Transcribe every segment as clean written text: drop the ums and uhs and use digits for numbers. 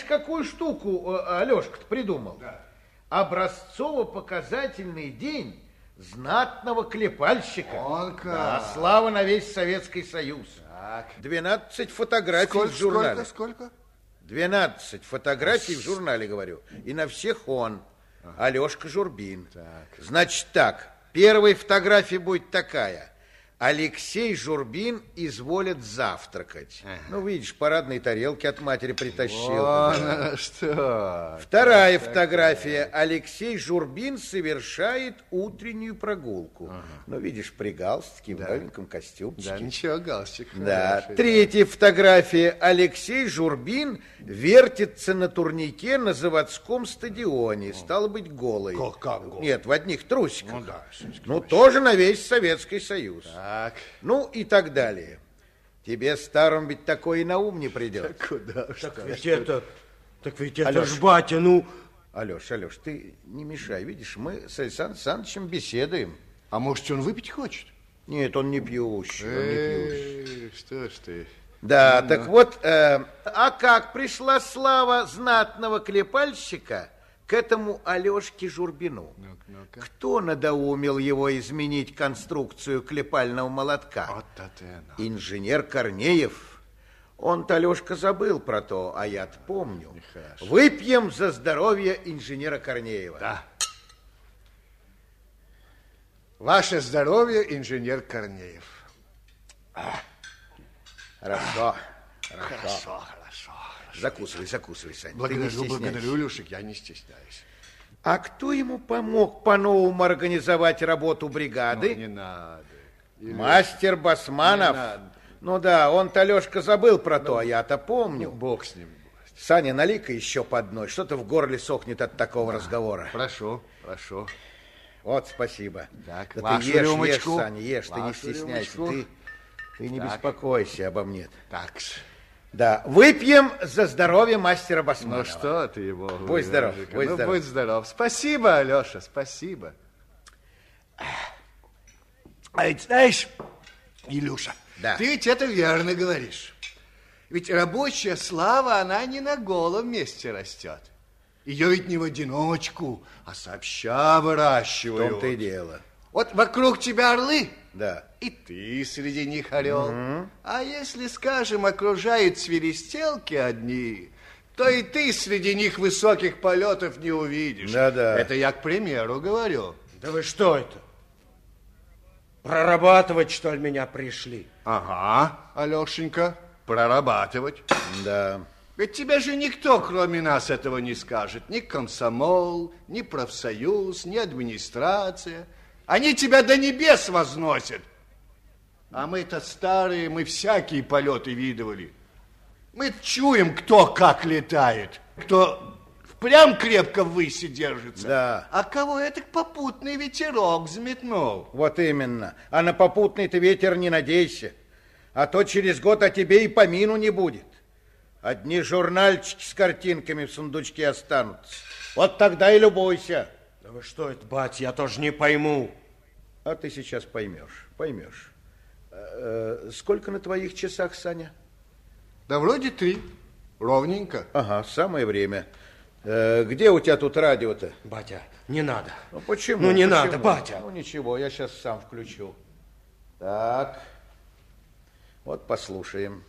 знаешь, какую штуку Алешка-то придумал? Да. Образцово-показательный день знатного клепальщика. Он как? Да, слава на весь Советский Союз. Так. 12 фотографий в журнале. Сколько? 12 фотографий в журнале, говорю. И на всех он, Алешка Журбин. Так. Значит так, первая фотография будет такая. Алексей Журбин изволит завтракать. Ну, видишь, парадные тарелки от матери притащил. Вон что. Вторая фотография. Алексей Журбин совершает утреннюю прогулку. Ну, видишь, при галстуке, в новеньком костюмчике. Да, ничего, галстук. Да. Хороший, Третья фотография. Алексей Журбин вертится на турнике на заводском стадионе. Стало быть, голый. Как голый? Нет, в одних трусиках. Ну, да. Ну, тоже на весь Советский Союз. Так. Ну, и так далее. Тебе, старым, ведь такое и на ум не придет. Куда? Так ведь это Алёш. ж, батя, ну... Алеш, ты не мешай. Видишь, мы с Александром Александровичем беседуем. А может, он выпить хочет? Нет, он не пьющий, он не пьющий. Что ж ты... Да, так вот, а как пришла слава знатного клепальщика к этому Алешке Журбину? Ну-ка. Кто надоумил его изменить конструкцию клепального молотка? Вот это оно. Инженер Корнеев. Он-то, Алешка, забыл про то, а я-то помню. Нехорошо. Выпьем за здоровье инженера Корнеева. Да. Ваше здоровье, инженер Корнеев. Хорошо. Хорошо. Закусывай, Сань. ты не Благодарю, стесняйся. Люшек, я не стесняюсь. А кто ему помог по-новому организовать работу бригады? Не надо. Мастер Басманов. Не надо. Ну да, он-то, Алешка, забыл про то, а я-то помню. Бог с ним. Саня, налей-ка еще по одной. Что-то в горле сохнет от такого разговора. Прошу. Вот, спасибо. Так, да вашу ты ешь, рюмочку. Саня, ешь, ты не Вашу стесняйся. рюмочку. Ты не Так. беспокойся обо мне. Так. Да, выпьем за здоровье мастера Басманова. Ну что ты его... Будь здоров, будь здоров. Будь здоров. Спасибо, Алеша, спасибо. А ведь знаешь, Илюша, Да. ты ведь это верно говоришь. Ведь рабочая слава, она не на голом месте растет. Ее ведь не в одиночку, а сообща В выращивают. том-то и дело. Вот вокруг тебя орлы, Да. и ты среди них орел. А если, скажем, окружают свиристелки одни, то и ты среди них высоких полетов не увидишь. Да-да. Это я к примеру говорю. Да вы что это? Прорабатывать, что ли, меня пришли? Ага, Алешенька, прорабатывать. Да. Ведь тебе же никто, кроме нас, этого не скажет. Ни комсомол, ни профсоюз, ни администрация. Они тебя до небес возносят. А мы-то старые, мы всякие полеты видывали. Мы чуем, кто как летает, кто впрямь крепко ввыси держится. Да. А кого это попутный ветерок взметнул. Вот именно. А на попутный-то ветер не надейся. А то через год о тебе и помину не будет. Одни журнальчики с картинками в сундучке останутся. Вот тогда и любуйся. Да вы что это, батя, я тоже не пойму. А ты сейчас поймешь. Сколько на твоих часах, Саня? Да вроде 3. Ровненько. Ага, самое время. Где у тебя тут радио-то? Батя, не надо. Ну почему? Ну, не Почему? надо, батя. Ну ничего, я сейчас сам включу. Так. Вот послушаем.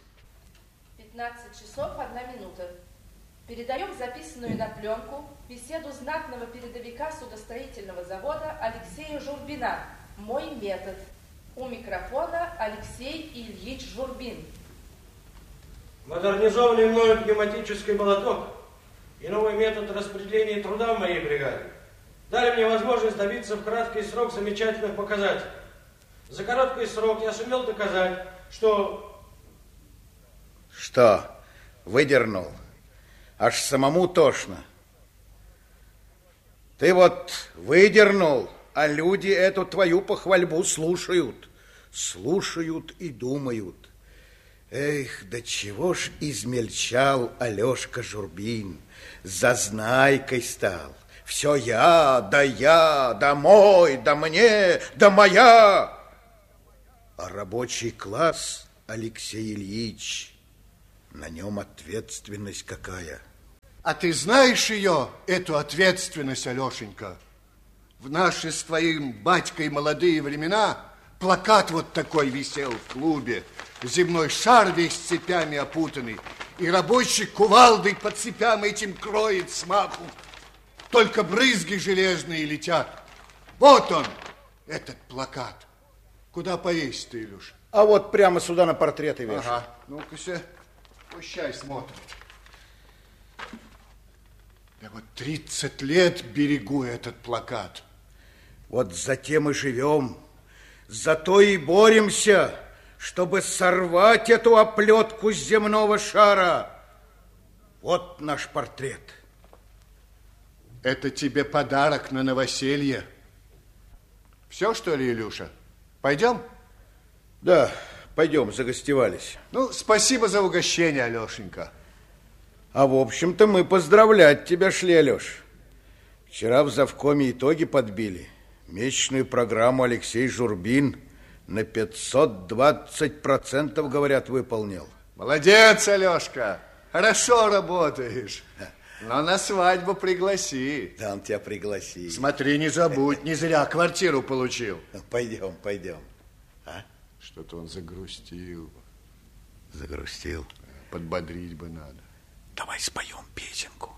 15 часов 1 минута. Передаем записанную на пленку беседу знатного передовика судостроительного завода Алексея Журбина. Мой метод. У микрофона Алексей Ильич Журбин. Модернизованный мною пневматический молоток и новый метод распределения труда в моей бригаде дали мне возможность добиться в краткий срок замечательных показателей. За короткий срок я сумел доказать, что... Что? Выдернул? Аж самому тошно. Ты вот выдернул, а люди эту твою похвальбу слушают. Слушают и думают. Эх, да чего ж измельчал Алешка Журбин, зазнайкой стал. Все я, да мой, да мне, да моя. А рабочий класс, Алексей Ильич, на нем ответственность какая. А ты знаешь ее, эту ответственность, Алешенька? В наши с твоим батькой молодые времена плакат вот такой висел в клубе. Земной шар весь цепями опутанный. И рабочий кувалдой по цепям этим кроет смаху. Только брызги железные летят. Вот он, этот плакат. Куда повесить ты, Илюш? А вот прямо сюда на портреты вешай. Ага. Ну-ка, пущай смотрит. Я вот 30 лет берегу этот плакат. Вот затем и живем, зато и боремся, чтобы сорвать эту оплетку с земного шара. Вот наш портрет. Это тебе подарок на новоселье. Все, что ли, Илюша? Пойдем? Да, пойдем, загостевались. Ну, спасибо за угощение, Алешенька. А в общем-то мы поздравлять тебя шли, Алеш. Вчера в завкоме итоги подбили. Месячную программу Алексей Журбин на 520%, говорят, выполнил. Молодец, Алешка. Хорошо работаешь. Но на свадьбу пригласи. Да, он тебя пригласит. Смотри, не забудь, не зря квартиру получил. Пойдем, пойдем. А? Что-то он загрустил. Загрустил. Подбодрить бы надо. Давай споем песенку.